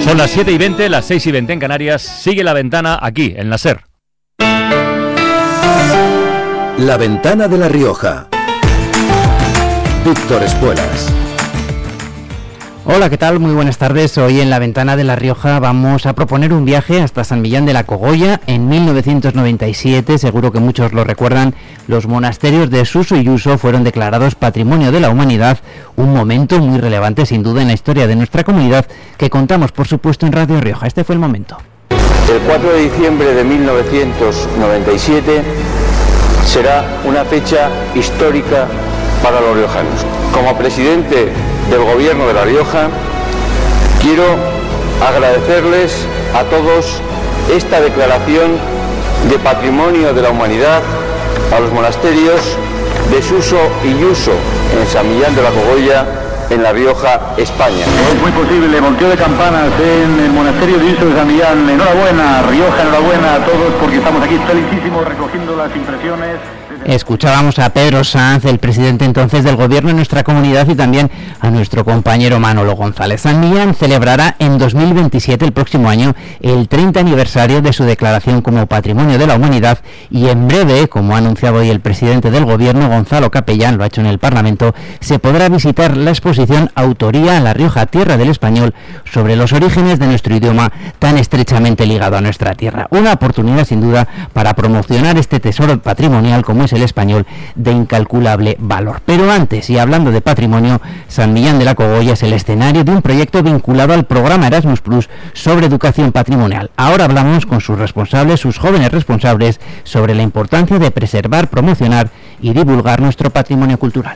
Son las 7:20, las 6:20 en Canarias. Sigue La Ventana aquí, en la SER. La Ventana de La Rioja. Víctor Espuelas. Hola, ¿qué tal? Muy buenas tardes. Hoy en La Ventana de La Rioja vamos a proponer un viaje hasta San Millán de la Cogolla. En 1997, seguro que muchos lo recuerdan, los monasterios de Suso y Yuso fueron declarados Patrimonio de la Humanidad, un momento muy relevante sin duda en la historia de nuestra comunidad, que contamos por supuesto en Radio Rioja. Este fue el momento. El 4 de diciembre de 1997 será una fecha histórica para los riojanos. Como presidente del Gobierno de La Rioja, quiero agradecerles a todos esta declaración de Patrimonio de la Humanidad a los monasterios de Suso y Yuso en San Millán de la Cogolla, en La Rioja, España. Es muy posible, volteo de campanas en el monasterio de Yuso de San Millán. Enhorabuena, Rioja, enhorabuena a todos, porque estamos aquí felicísimos recogiendo las impresiones. Escuchábamos a Pedro Sanz, el presidente entonces del gobierno de nuestra comunidad, y también a nuestro compañero Manolo González. San Millán celebrará en 2027, el próximo año, el 30 aniversario de su declaración como Patrimonio de la Humanidad, y en breve, como ha anunciado hoy el presidente del gobierno, Gonzalo Capellán, lo ha hecho en el Parlamento, se podrá visitar la exposición Autoría en La Rioja, Tierra del Español, sobre los orígenes de nuestro idioma tan estrechamente ligado a nuestra tierra. Una oportunidad sin duda para promocionar este tesoro patrimonial como es el español, de incalculable valor. Pero antes, y hablando de patrimonio, San Millán de la Cogolla es el escenario de un proyecto vinculado al programa Erasmus Plus sobre educación patrimonial. Ahora hablamos con sus responsables, sus jóvenes responsables, sobre la importancia de preservar, promocionar y divulgar nuestro patrimonio cultural.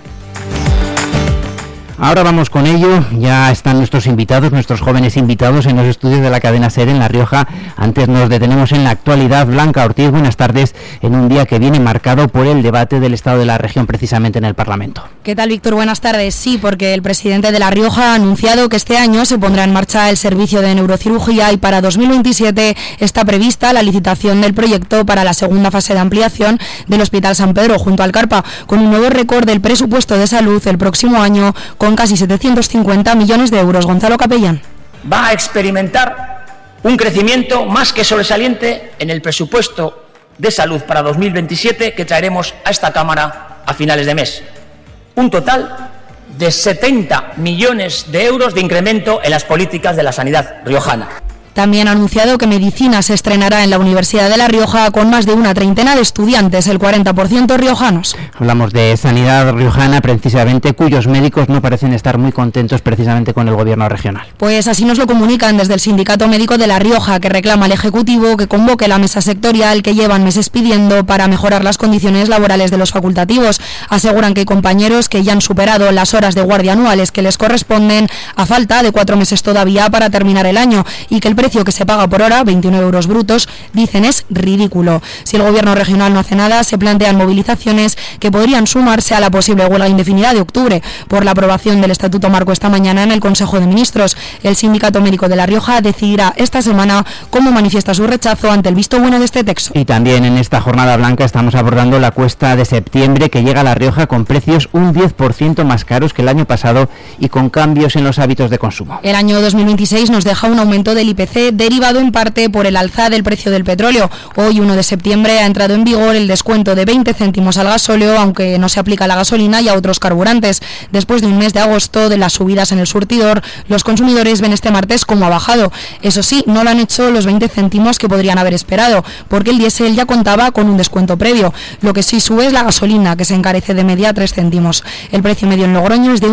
Ahora vamos con ello, ya están nuestros invitados, nuestros jóvenes invitados en los estudios de la cadena SER en La Rioja. Antes nos detenemos en la actualidad. Blanca Ortiz, buenas tardes, en un día que viene marcado por el debate del estado de la región precisamente en el Parlamento. ¿Qué tal, Víctor? Buenas tardes. Sí, porque el presidente de La Rioja ha anunciado que este año se pondrá en marcha el servicio de neurocirugía y para 2027 está prevista la licitación del proyecto para la segunda fase de ampliación del Hospital San Pedro junto al Carpa, con un nuevo récord del presupuesto de salud el próximo año, con casi 750 millones de euros. Gonzalo Capellán. Va a experimentar un crecimiento más que sobresaliente en el presupuesto de salud para 2027 que traeremos a esta Cámara a finales de mes. Un total de 70 millones de euros de incremento en las políticas de la sanidad riojana. También ha anunciado que medicina se estrenará en la Universidad de La Rioja con más de una treintena de estudiantes, el 40% riojanos. Hablamos de sanidad riojana precisamente, cuyos médicos no parecen estar muy contentos precisamente con el gobierno regional. Pues así nos lo comunican desde el Sindicato Médico de La Rioja, que reclama al Ejecutivo que convoque la mesa sectorial que llevan meses pidiendo para mejorar las condiciones laborales de los facultativos. Aseguran que hay compañeros que ya han superado las horas de guardia anuales que les corresponden a falta de 4 meses todavía para terminar el año, y que el precio que se paga por hora, 21 euros brutos, dicen es ridículo. Si el gobierno regional no hace nada, se plantean movilizaciones que podrían sumarse a la posible huelga indefinida de octubre por la aprobación del Estatuto Marco esta mañana en el Consejo de Ministros. El Sindicato Médico de La Rioja decidirá esta semana cómo manifiesta su rechazo ante el visto bueno de este texto. Y también en esta jornada blanca estamos abordando la cuesta de septiembre, que llega a La Rioja con precios un 10% más caros que el año pasado y con cambios en los hábitos de consumo. El año 2026 nos deja un aumento del IPC derivado en parte por el alza del precio del petróleo. Hoy, 1 de septiembre, ha entrado en vigor el descuento de 20 céntimos al gasóleo, aunque no se aplica a la gasolina y a otros carburantes. Después de un mes de agosto de las subidas en el surtidor, los consumidores ven este martes cómo ha bajado. Eso sí, no lo han hecho los 20 céntimos que podrían haber esperado, porque el diésel ya contaba con un descuento previo. Lo que sí sube es la gasolina, que se encarece de media 3 céntimos. El precio medio en Logroño es de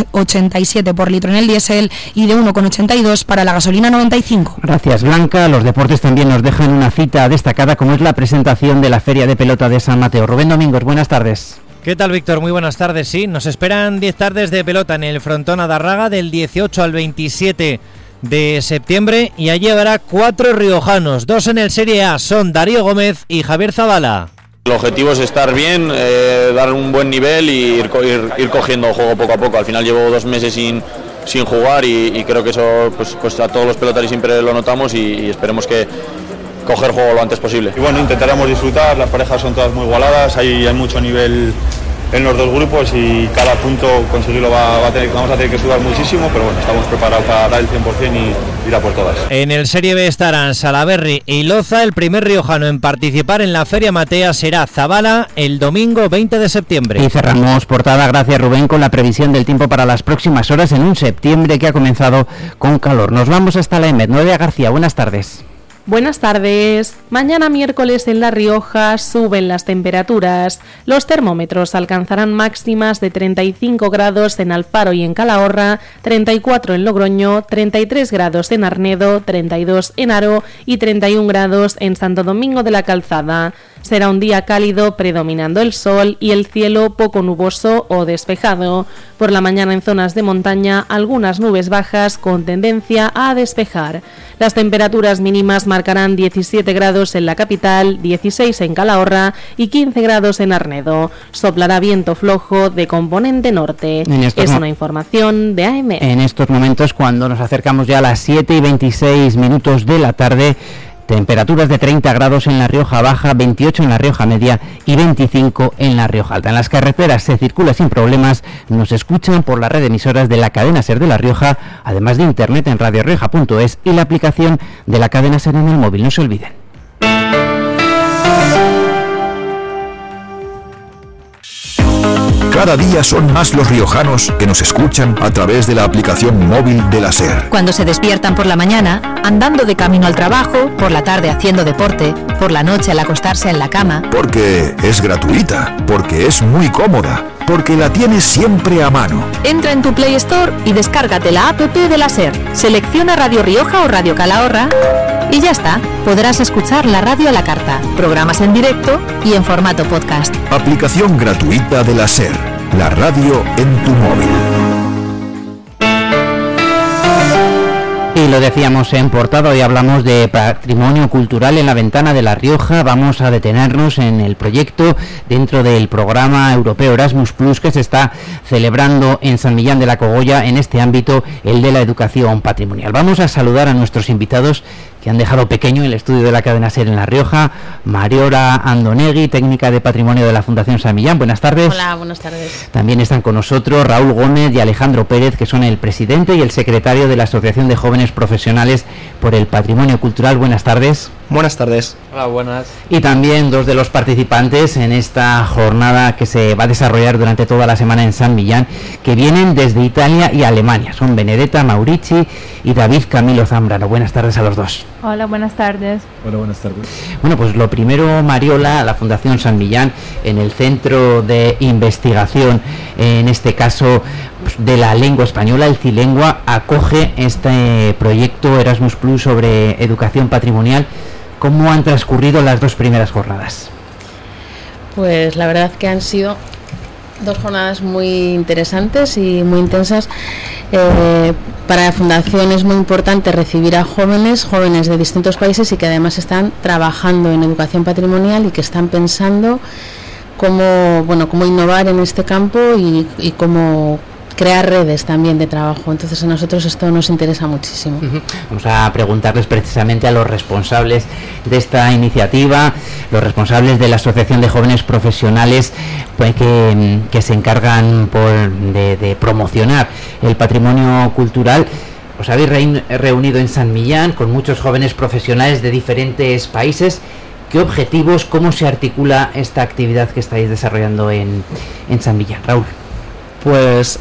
1,87 por litro en el diésel y de 1,82 para la gasolina 95. Gracias, Blanca. Los deportes también nos dejan una cita destacada, como es la presentación de la Feria de Pelota de San Mateo. Rubén Domingos, buenas tardes. ¿Qué tal, Víctor? Muy buenas tardes. Sí, nos esperan 10 tardes de pelota en el Frontón Adarraga del 18 al 27 de septiembre, y allí habrá 4 riojanos. 2 en el Serie A son Darío Gómez y Javier Zavala. El objetivo es estar bien, dar un buen nivel y ir cogiendo juego poco a poco. Al final llevo 2 meses sin jugar y creo que eso pues a todos los pelotaris siempre lo notamos y esperemos que coger juego lo antes posible. Y bueno, intentaremos disfrutar, las parejas son todas muy igualadas, hay mucho nivel en los dos grupos y cada punto conseguirlo vamos a tener que sudar muchísimo, pero bueno, estamos preparados para dar el 100% y ir a por todas. En el Serie B estarán Salaberry y Loza. El primer riojano en participar en la Feria Matea será Zabala el domingo 20 de septiembre. Y cerramos portada, gracias Rubén, con la previsión del tiempo para las próximas horas en un septiembre que ha comenzado con calor. Nos vamos hasta la EMET. Noelia García, buenas tardes. Buenas tardes. Mañana miércoles en La Rioja suben las temperaturas. Los termómetros alcanzarán máximas de 35 grados en Alfaro y en Calahorra, 34 en Logroño, 33 grados en Arnedo, 32 en Haro y 31 grados en Santo Domingo de la Calzada. Será un día cálido, predominando el sol y el cielo poco nuboso o despejado. Por la mañana en zonas de montaña, algunas nubes bajas con tendencia a despejar. Las temperaturas mínimas marcarán 17 grados en la capital, 16 en Calahorra y 15 grados en Arnedo. Soplará viento flojo de componente norte. Es una información de AEMET. En estos momentos, cuando nos acercamos ya a las 7:26 de la tarde, temperaturas de 30 grados en La Rioja Baja, 28 en La Rioja Media y 25 en La Rioja Alta. En las carreteras se circula sin problemas, nos escuchan por la red de emisoras de la cadena SER de La Rioja, además de internet en radiorioja.es y la aplicación de la cadena SER en el móvil, no se olviden. Cada día son más los riojanos que nos escuchan a través de la aplicación móvil de la SER. Cuando se despiertan por la mañana, andando de camino al trabajo, por la tarde haciendo deporte, por la noche al acostarse en la cama. Porque es gratuita, porque es muy cómoda, porque la tienes siempre a mano. Entra en tu Play Store y descárgate la app de la SER. Selecciona Radio Rioja o Radio Calahorra y ya está. Podrás escuchar la radio a la carta, programas en directo y en formato podcast. Aplicación gratuita de la SER. La radio en tu móvil. Y lo decíamos en portada, hoy hablamos de patrimonio cultural en la ventana de La Rioja. Vamos a detenernos en el proyecto dentro del programa europeo Erasmus Plus que se está celebrando en San Millán de la Cogolla, en este ámbito, el de la educación patrimonial. Vamos a saludar a nuestros invitados que han dejado pequeño el estudio de la cadena SER en La Rioja. Mariora Andonegui, técnica de patrimonio de la Fundación San Millán. Buenas tardes. Hola, buenas tardes. También están con nosotros Raúl Gómez y Alejandro Pérez, que son el presidente y el secretario de la Asociación de Jóvenes Profesionales por el Patrimonio Cultural. Buenas tardes. Buenas tardes. Hola, buenas. Y también dos de los participantes en esta jornada que se va a desarrollar durante toda la semana en San Millán, que vienen desde Italia y Alemania. Son Benedetta Maurici y David Camilo Zambrano. Buenas tardes a los dos. Hola, buenas tardes. Hola, buenas tardes. Bueno, pues lo primero, Mariola, la Fundación San Millán, en el Centro de Investigación, en este caso de la lengua española, el Cilengua, acoge este proyecto Erasmus Plus sobre educación patrimonial. ¿Cómo han transcurrido las dos primeras jornadas? Pues la verdad que han sido dos jornadas muy interesantes y muy intensas. Para la Fundación es muy importante recibir a jóvenes de distintos países y que además están trabajando en educación patrimonial y que están pensando cómo innovar en este campo y cómo crear redes también de trabajo. Entonces a nosotros esto nos interesa muchísimo. Vamos a preguntarles precisamente a los responsables de esta iniciativa, los responsables de la Asociación de Jóvenes Profesionales, pues, que se encargan de promocionar el patrimonio cultural. Os habéis reunido en San Millán con muchos jóvenes profesionales de diferentes países. ¿Qué objetivos, cómo se articula esta actividad que estáis desarrollando en San Millán? Raúl. Pues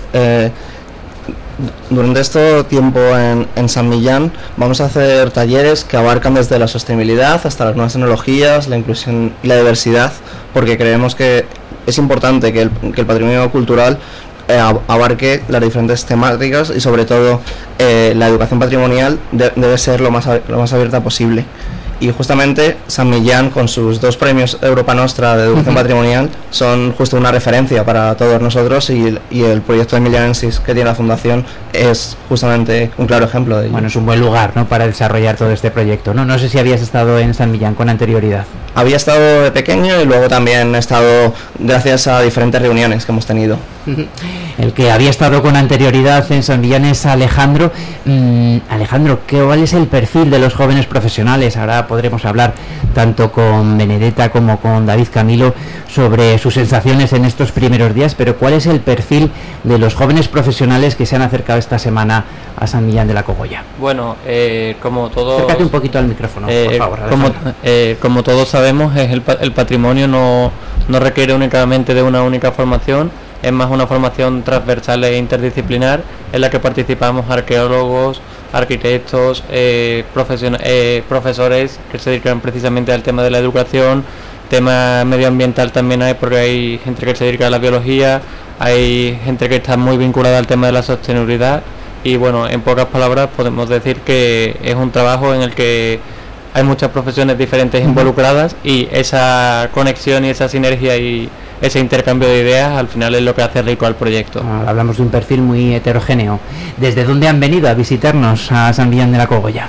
durante este tiempo en San Millán vamos a hacer talleres que abarcan desde la sostenibilidad hasta las nuevas tecnologías, la inclusión y la diversidad, porque creemos que es importante que el patrimonio cultural abarque las diferentes temáticas y sobre todo la educación patrimonial debe ser lo más abierta posible. Y justamente San Millán, con sus dos premios Europa Nostra de educación patrimonial, son justo una referencia para todos nosotros, y el proyecto de Millánensis que tiene la Fundación es justamente un claro ejemplo de ello. Bueno, es un buen lugar, ¿no?, para desarrollar todo este proyecto, ¿no? No sé si habías estado en San Millán con anterioridad. Había estado de pequeño y luego también he estado gracias a diferentes reuniones que hemos tenido. El que había estado con anterioridad en San Millán es Alejandro. Alejandro, ¿cuál es el perfil de los jóvenes profesionales? Ahora podremos hablar tanto con Benedetta como con David Camilo sobre sus sensaciones en estos primeros días, pero ¿cuál es el perfil de los jóvenes profesionales que se han acercado esta semana a San Millán de la Cogolla? Bueno, como todos... Acércate un poquito al micrófono, por favor. Como todos sabemos, el patrimonio no requiere únicamente de una única formación, es más una formación transversal e interdisciplinar en la que participamos arqueólogos, arquitectos, profesores que se dedican precisamente al tema de la educación, tema medioambiental también hay, porque hay gente que se dedica a la biología, hay gente que está muy vinculada al tema de la sostenibilidad y bueno, en pocas palabras podemos decir que es un trabajo en el que hay muchas profesiones diferentes involucradas y esa conexión y esa sinergia y ese intercambio de ideas al final es lo que hace rico al proyecto. Hablamos de un perfil muy heterogéneo. ¿Desde dónde han venido a visitarnos a San Millán de la Cogolla?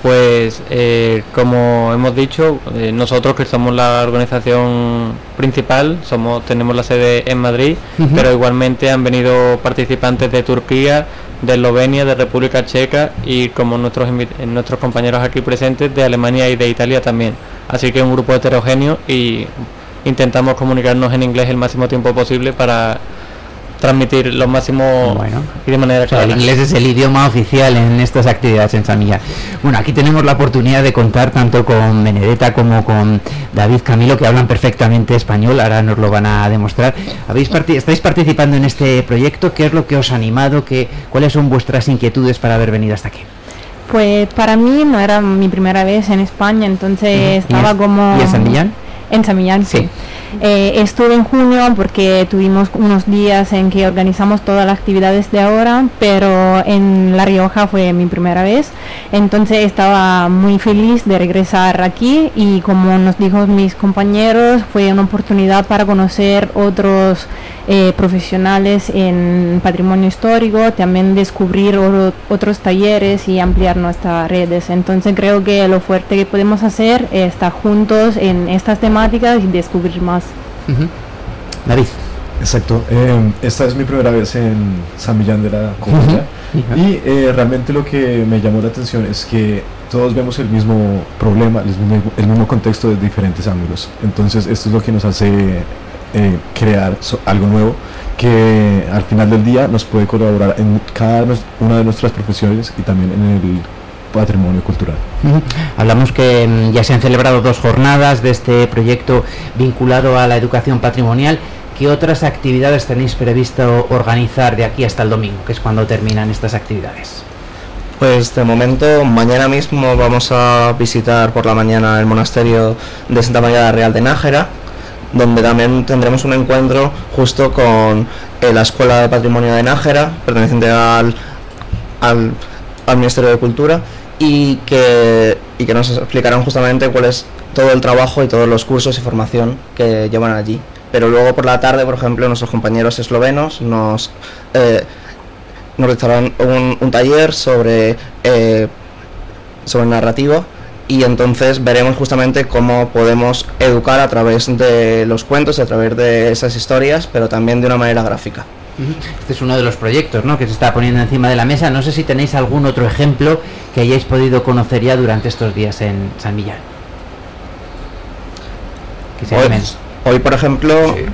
Como hemos dicho, nosotros que somos la organización principal, tenemos la sede en Madrid, pero igualmente han venido participantes de Turquía, de Eslovenia, de República Checa y como nuestros compañeros aquí presentes de Alemania y de Italia también. Así que un grupo heterogéneo y intentamos comunicarnos en inglés el máximo tiempo posible para transmitir lo máximo y de manera clara. El inglés es el idioma oficial en estas actividades en San Millán. Bueno, aquí tenemos la oportunidad de contar tanto con Benedetta como con David Camilo, que hablan perfectamente español, ahora nos lo van a demostrar. ¿Estáis participando en este proyecto? ¿Qué es lo que os ha animado? ¿Cuáles son vuestras inquietudes para haber venido hasta aquí? Pues para mí no era mi primera vez en España, entonces estaba como... ¿Y en San Millán? En San Millán, sí. Estuve en junio porque tuvimos unos días en que organizamos todas las actividades de ahora, pero en La Rioja fue mi primera vez, entonces estaba muy feliz de regresar aquí y como nos dijo mis compañeros, fue una oportunidad para conocer otros profesionales en patrimonio histórico, también descubrir otros talleres y ampliar nuestras redes. Entonces creo que lo fuerte que podemos hacer es estar juntos en estas temáticas y descubrir más. David. Exacto, esta es mi primera vez en San Millán de la Cogolla y realmente lo que me llamó la atención es que todos vemos el mismo problema, el mismo contexto desde diferentes ángulos. Entonces esto es lo que nos hace crear algo nuevo que al final del día nos puede colaborar en cada una de nuestras profesiones y también en el patrimonio cultural. Hablamos que ya se han celebrado 2 jornadas de este proyecto vinculado a la educación patrimonial. ¿Qué otras actividades tenéis previsto organizar de aquí hasta el domingo, que es cuando terminan estas actividades? Pues de momento, mañana mismo vamos a visitar por la mañana el monasterio de Santa María la Real de Nájera, donde también tendremos un encuentro justo con la Escuela de Patrimonio de Nájera, perteneciente al Ministerio de Cultura, y que nos explicarán justamente cuál es todo el trabajo y todos los cursos y formación que llevan allí. Pero luego por la tarde, por ejemplo, nuestros compañeros eslovenos nos dictarán un taller sobre narrativa, y entonces veremos justamente cómo podemos educar a través de los cuentos, a través de esas historias, pero también de una manera gráfica. Este es uno de los proyectos, ¿no?, que se está poniendo encima de la mesa. No sé si tenéis algún otro ejemplo que hayáis podido conocer ya durante estos días en San Millán. Hoy, por ejemplo,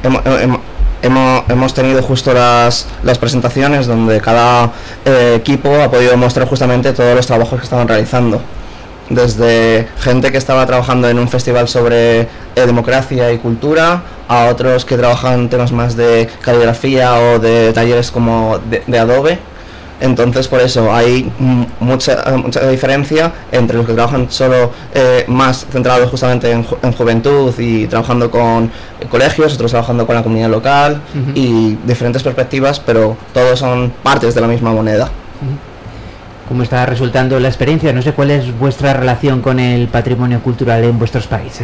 hemos tenido justo las presentaciones donde cada equipo ha podido mostrar justamente todos los trabajos que estaban realizando. Desde gente que estaba trabajando en un festival sobre democracia y cultura, a otros que trabajan temas más de caligrafía o de talleres como de Adobe. Entonces por eso hay mucha diferencia entre los que trabajan solo más centrados justamente en juventud y trabajando con colegios, otros trabajando con la comunidad local, y diferentes perspectivas, pero todos son partes de la misma moneda. ¿Cómo está resultando la experiencia? No sé cuál es vuestra relación con el patrimonio cultural en vuestros países.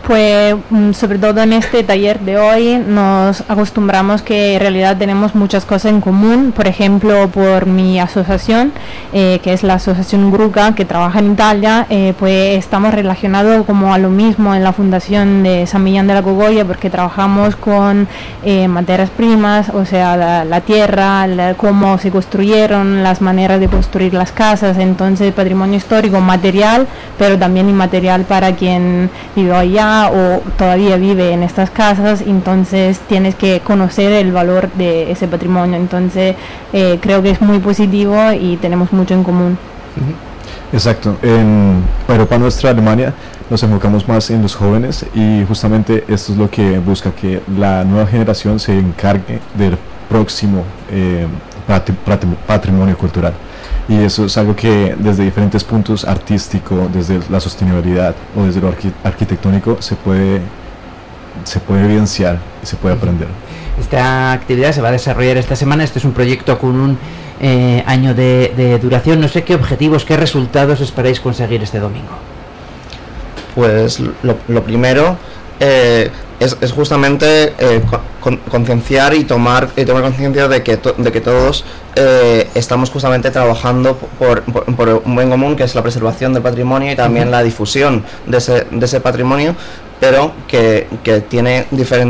Pues sobre todo en este taller de hoy nos acostumbramos que en realidad tenemos muchas cosas en común. Por ejemplo, por mi asociación, que es la asociación Gruca, que trabaja en Italia, pues estamos relacionados como a lo mismo en la fundación de San Millán de la Cogolla, porque trabajamos con materias primas, o sea, la tierra, cómo se construyeron, las maneras de construir las casas. Entonces, patrimonio histórico material, pero también inmaterial para quien vive allá o todavía vive en estas casas. Entonces tienes que conocer el valor de ese patrimonio. Entonces creo que es muy positivo y tenemos mucho en común. Exacto. En Europa Nuestra Alemania nos enfocamos más en los jóvenes y justamente esto es lo que busca, que la nueva generación se encargue del próximo patrimonio cultural. Y eso es algo que desde diferentes puntos, artístico, desde la sostenibilidad o desde lo arquitectónico, se puede evidenciar y se puede aprender. Esta actividad se va a desarrollar esta semana. Este es un proyecto con un año de duración. No sé qué objetivos, qué resultados esperáis conseguir este domingo. Pues lo primero es justamente concienciar y tomar conciencia de que todos estamos justamente trabajando por un bien común, que es la preservación del patrimonio y también la difusión de ese patrimonio, pero que tiene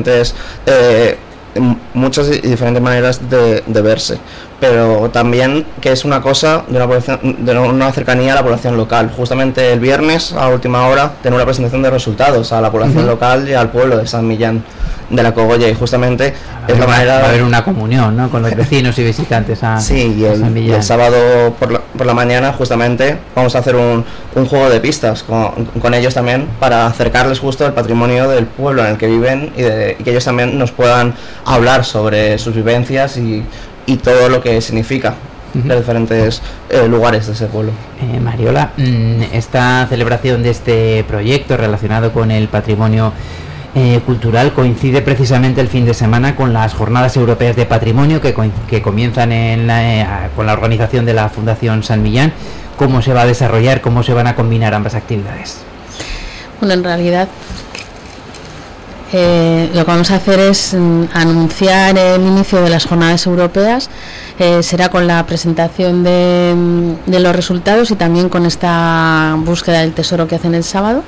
muchas y diferentes maneras de verse, pero también que es una cosa de una cercanía a la población local. Justamente el viernes a última hora tenemos una presentación de resultados a la población local y al pueblo de San Millán de la Cogolla, y justamente es la manera va a haber una comunión, ¿no?, con los vecinos y visitantes a sí, y el sábado por la mañana justamente vamos a hacer un juego de pistas con ellos también, para acercarles justo el patrimonio del pueblo en el que viven y que ellos también nos puedan hablar sobre sus vivencias y todo lo que significa los diferentes lugares de ese pueblo. Mariola, esta celebración de este proyecto relacionado con el patrimonio cultural coincide precisamente el fin de semana con las Jornadas Europeas de Patrimonio que comienzan con la organización de la Fundación San Millán. ¿Cómo se va a desarrollar? ¿Cómo se van a combinar ambas actividades? Bueno, en realidad lo que vamos a hacer es anunciar el inicio de las Jornadas Europeas. Será con la presentación de los resultados y también con esta búsqueda del tesoro que hacen el sábado.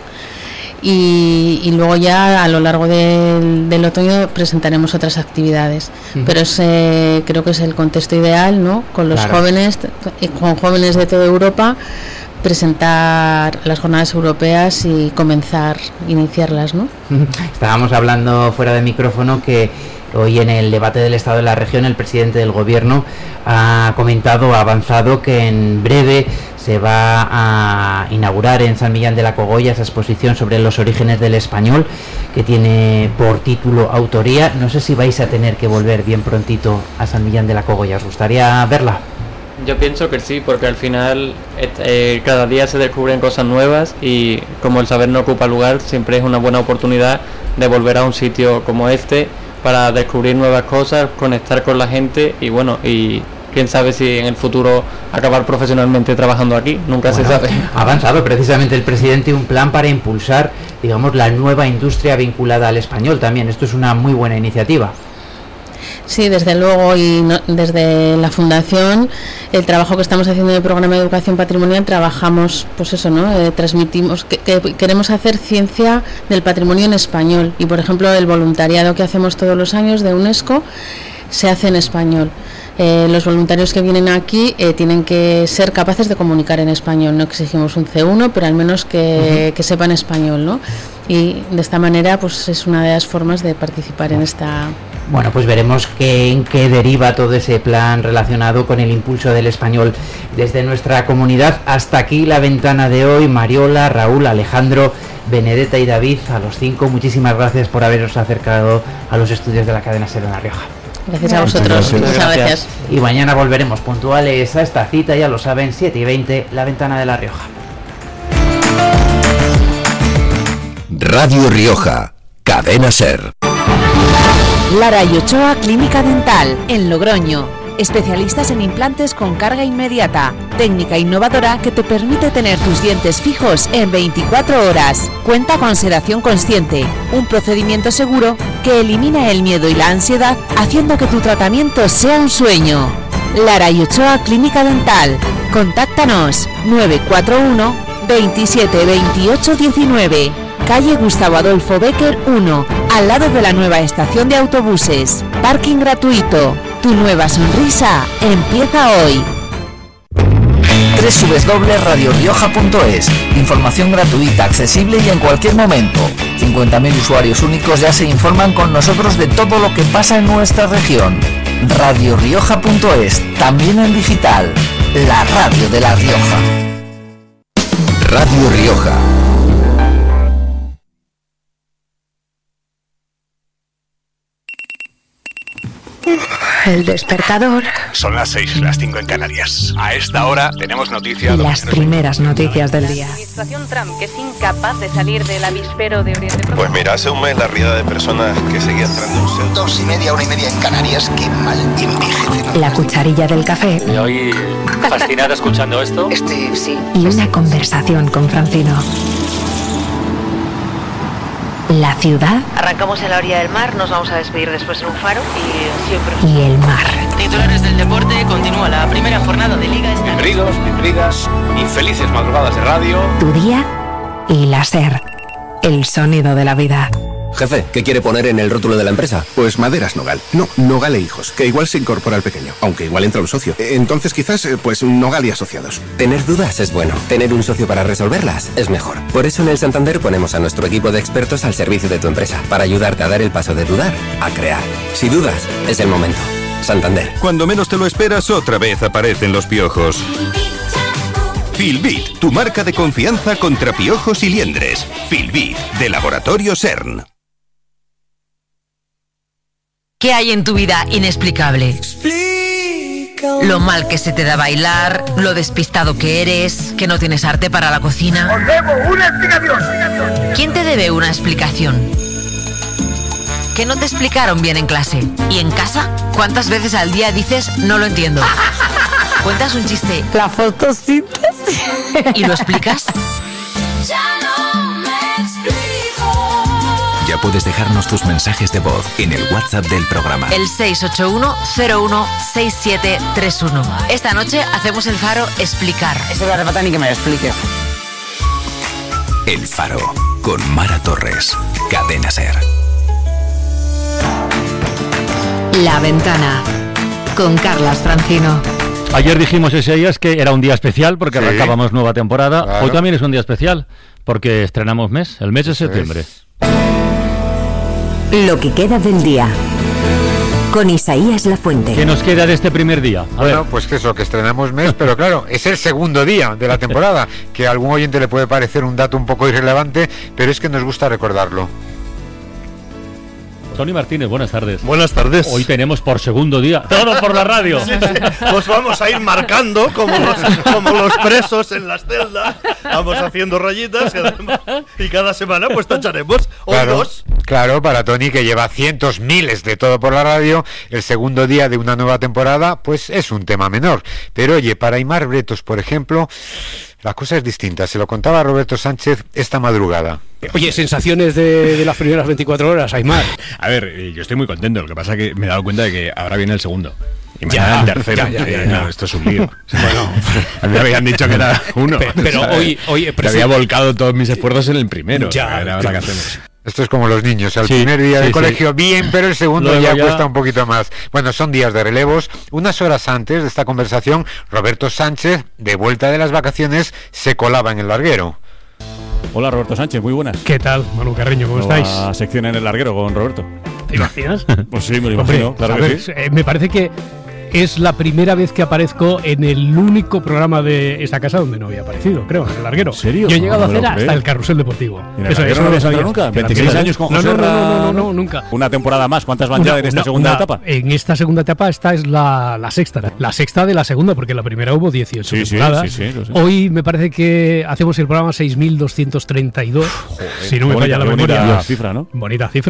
Y luego ya a lo largo del otoño presentaremos otras actividades, pero creo que es el contexto ideal, ¿no?, con los jóvenes, con jóvenes de toda Europa, presentar las jornadas europeas y iniciarlas, ¿no? Estábamos hablando fuera de micrófono que hoy en el debate del Estado de la Región el presidente del Gobierno ha avanzado que en breve se va a inaugurar en San Millán de la Cogolla esa exposición sobre los orígenes del español, que tiene por título Autoría. No sé si vais a tener que volver bien prontito a San Millán de la Cogolla. ¿Os gustaría verla? Yo pienso que sí, porque al final cada día se descubren cosas nuevas y como el saber no ocupa lugar, siempre es una buena oportunidad de volver a un sitio como este para descubrir nuevas cosas, conectar con la gente y bueno, y quién sabe si en el futuro acabar profesionalmente trabajando aquí, nunca se sabe. Ha avanzado precisamente el presidente un plan para impulsar, digamos, la nueva industria vinculada al español también. Esto es una muy buena iniciativa. Sí, desde luego, y desde la Fundación, el trabajo que estamos haciendo en el programa de educación patrimonial, trabajamos, pues eso, ¿no? Transmitimos que queremos hacer ciencia del patrimonio en español, y por ejemplo el voluntariado que hacemos todos los años de UNESCO se hace en español. Los voluntarios que vienen aquí tienen que ser capaces de comunicar en español. No exigimos un C1, pero al menos que sepan español, ¿no? Y de esta manera pues es una de las formas de participar en esta... Bueno, pues veremos en qué deriva todo ese plan relacionado con el impulso del español desde nuestra comunidad. Hasta aquí la ventana de hoy. Mariola, Raúl, Alejandro, Benedetta y David, a los 5, muchísimas gracias por haberos acercado a los estudios de la cadena SER en La Rioja. Gracias a vosotros. Muchas gracias. Y mañana volveremos puntuales a esta cita, ya lo saben, 7:20, la ventana de La Rioja. Radio Rioja, cadena SER. Lara y Ochoa Clínica Dental, en Logroño. especialistas en implantes con carga inmediata, técnica innovadora que te permite tener tus dientes fijos en 24 horas. Cuenta con sedación consciente, un procedimiento seguro que elimina el miedo y la ansiedad, haciendo que tu tratamiento sea un sueño. Lara y Ochoa Clínica Dental. Contáctanos 941 27 28 19, calle Gustavo Adolfo Bécquer 1, al lado de la nueva estación de autobuses. Parking gratuito. Tu nueva sonrisa empieza hoy. www.radiorioja.es. Información gratuita, accesible y en cualquier momento. 50.000 usuarios únicos ya se informan con nosotros de todo lo que pasa en nuestra región. radiorioja.es, también en digital. La radio de La Rioja. Radio Rioja. El despertador. Son las 6, las 5 en Canarias. A esta hora tenemos noticias. Las primeras noticias del día. La administración Trump, que es incapaz de salir del avispero de Oriente Próximo. Pues mira, hace un mes la riada de personas que seguía entrando en Ceuta. 2:30, 1:30 en Canarias. Qué mal envejece. La cucharilla del café. Y hoy fascinada escuchando esto. Sí. Y una conversación con Francino. La ciudad. Arrancamos en la orilla del mar, nos vamos a despedir después en un faro y siempre... Y el mar. Titulares del deporte, continúa la primera jornada de Liga. Bienvenidos, bienvenidas y felices madrugadas de radio. Tu día y la SER. El sonido de la vida. Jefe, ¿qué quiere poner en el rótulo de la empresa? Pues Maderas Nogal. No, Nogal e Hijos, que igual se incorpora el pequeño, aunque igual entra un socio. Entonces quizás, pues Nogal y Asociados. Tener dudas es bueno. Tener un socio para resolverlas es mejor. Por eso en el Santander ponemos a nuestro equipo de expertos al servicio de tu empresa, para ayudarte a dar el paso de dudar a crear. Si dudas, es el momento. Santander. Cuando menos te lo esperas, otra vez aparecen los piojos. Filbit, tu marca de confianza contra piojos y liendres. Filbit, de Laboratorio CERN. ¿Qué hay en tu vida inexplicable? Lo mal que se te da bailar, lo despistado que eres, que no tienes arte para la cocina. ¡Os debo una explicación! ¿Quién te debe una explicación? ¿Que no te explicaron bien en clase? ¿Y en casa? ¿Cuántas veces al día dices no lo entiendo? ¿Cuentas un chiste? La fotosíntesis. ¿Y lo explicas? Ya puedes dejarnos tus mensajes de voz en el WhatsApp del programa. El 681-016731. Esta noche hacemos el Faro Explicar. Eso no hace falta ni que me lo explique. El Faro, con Mara Torres. Cadena SER. La Ventana, con Carlas Francino. Ayer dijimos ese día que era un día especial porque arrancábamos nueva temporada. Claro. Hoy también es un día especial porque estrenamos mes, el mes de septiembre. Lo que queda del día, con Isaías Lafuente. ¿Qué nos queda de este primer día? Bueno, pues que eso, que estrenamos mes, pero claro, es el segundo día de la temporada, que a algún oyente le puede parecer un dato un poco irrelevante, pero es que nos gusta recordarlo. Tony Martínez, buenas tardes. Buenas tardes. Hoy tenemos por segundo día, todo por la radio. Sí. Pues vamos a ir marcando como los presos en las celdas. Vamos haciendo rayitas y cada semana pues tacharemos dos. Claro, para Tony, que lleva cientos, miles de todo por la radio, el segundo día de una nueva temporada pues es un tema menor. Pero oye, para Aimar Bretos, por ejemplo, la cosa es distinta. Se lo contaba Roberto Sánchez esta madrugada. Oye, sensaciones de las primeras 24 horas, Aimar. A ver, yo estoy muy contento. Lo que pasa es que me he dado cuenta de que ahora viene el segundo. Y Ya, mañana el tercero. ya. No, esto es un lío. Bueno, a mí me habían dicho que era uno. Pero hoy te había volcado todos mis esfuerzos en el primero. Ya, ahora ¿qué hacemos? Esto es como los niños, el primer día del colegio bien, pero el segundo Luego ya cuesta un poquito más. Bueno, son días de relevos. Unas horas antes de esta conversación, Roberto Sánchez, de vuelta de las vacaciones, se colaba en el larguero. Hola Roberto Sánchez, muy buenas. ¿Qué tal, Manu Carreño? ¿Cómo estáis? Sección en el larguero con Roberto. ¿Te imaginas? Pues sí, me lo imagino. Hombre, claro que sí. Me parece que es la primera vez que aparezco en el único programa de esta casa donde no había aparecido, creo, en el larguero. ¿En serio? Yo he llegado No a me hacer lo hasta creo. el carrusel deportivo. ¿En el larguero no habías entrado nunca? 26 años con José No, nunca. Una temporada más. ¿Cuántas van ya en esta segunda etapa? En esta segunda etapa esta es la sexta. La sexta de la segunda, porque en la primera hubo 18 temporadas. Sí, lo sé. Hoy me parece que hacemos el programa 6.232, si no me falla la memoria. Bonita cifra, ¿no? Bonita cifra.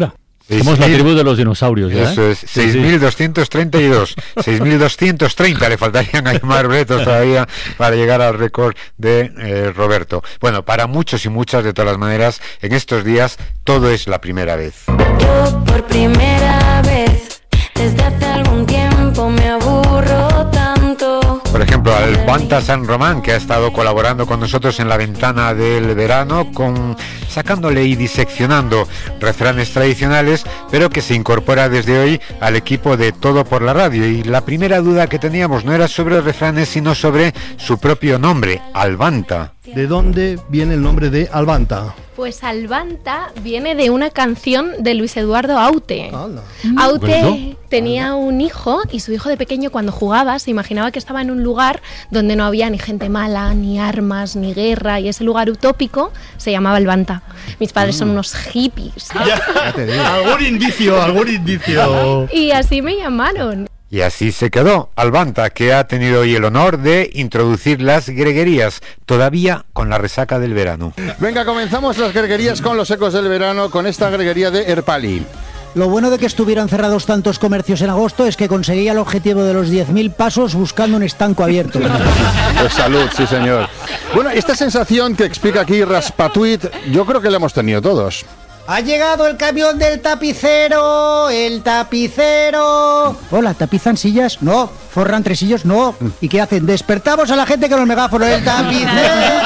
Somos la tribu de los dinosaurios, ¿ya? Eso es, 6.232. 6.230 le faltarían a Aimar Bretos todavía para llegar al récord de Roberto. Bueno, para muchos y muchas, de todas las maneras, en estos días todo es la primera vez. Yo por primera vez, desde hace algún tiempo me aburro tanto. Por ejemplo, Albanta San Román, que ha estado colaborando con nosotros en la ventana del verano, sacándole y diseccionando refranes tradicionales, pero que se incorpora desde hoy al equipo de Todo por la Radio. Y la primera duda que teníamos no era sobre refranes, sino sobre su propio nombre, Albanta. ¿De dónde viene el nombre de Albanta? Pues Albanta viene de una canción de Luis Eduardo Aute. Aute ¿Bueno? tenía un hijo y su hijo de pequeño, cuando jugaba, se imaginaba que estaba en un lugar donde no había ni gente mala, ni armas, ni guerra, y ese lugar utópico se llamaba Albanta. Mis padres son unos hippies. Algún indicio. Y así me llamaron. Y así se quedó Albanta, que ha tenido hoy el honor de introducir las greguerías, todavía con la resaca del verano. Venga, comenzamos las greguerías con los ecos del verano, con esta greguería de Erpali. Lo bueno de que estuvieran cerrados tantos comercios en agosto es que conseguía el objetivo de los 10.000 pasos buscando un estanco abierto. Pues salud, sí señor. Bueno, esta sensación que explica aquí Raspatuit, yo creo que la hemos tenido todos. ¡Ha llegado el camión del tapicero! ¡El tapicero! Hola, ¿tapizan sillas? No. ¿Forran tresillos? No. ¿Y qué hacen? ¡Despertamos a la gente con los megáfonos! ¡El tapicero!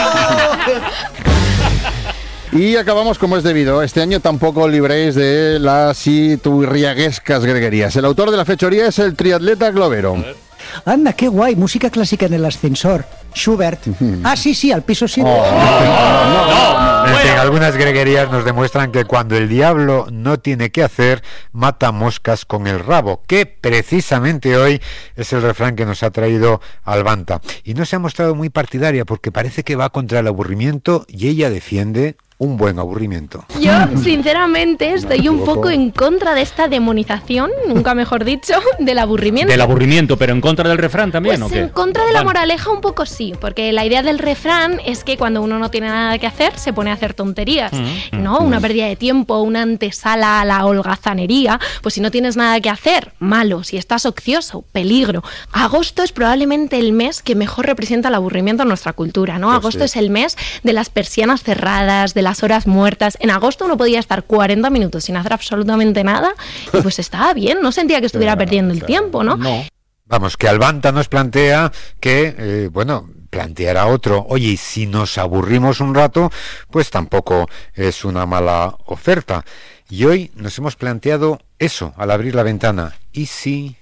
Y acabamos como es debido. Este año tampoco libréis de las iturriaguescas greguerías. El autor de la fechoría es el triatleta Glovero. Anda, qué guay, música clásica en el ascensor. Schubert. Ah, sí, al piso 7. En fin, algunas greguerías nos demuestran que cuando el diablo no tiene que hacer, mata moscas con el rabo, que precisamente hoy es el refrán que nos ha traído Albanta. Y no se ha mostrado muy partidaria porque parece que va contra el aburrimiento y ella defiende un buen aburrimiento. Yo, sinceramente, estoy un poco en contra de esta demonización, nunca mejor dicho, del aburrimiento. Del aburrimiento, pero en contra del refrán también, pues ¿o qué? En contra de la moraleja un poco sí, porque la idea del refrán es que cuando uno no tiene nada que hacer, se pone a hacer tonterías, ¿no? Una pérdida de tiempo, una antesala a la holgazanería. Pues si no tienes nada que hacer, malo. Si estás ocioso, peligro. Agosto es probablemente el mes que mejor representa el aburrimiento en nuestra cultura, ¿no? Pues agosto es el mes de las persianas cerradas, de las horas muertas. En agosto uno podía estar 40 minutos sin hacer absolutamente nada y pues estaba bien, no sentía que estuviera perdiendo el tiempo, ¿no? Vamos, que Albanta nos plantea que, planteará otro. Oye, y si nos aburrimos un rato, pues tampoco es una mala oferta. Y hoy nos hemos planteado eso al abrir la ventana. ¿Y si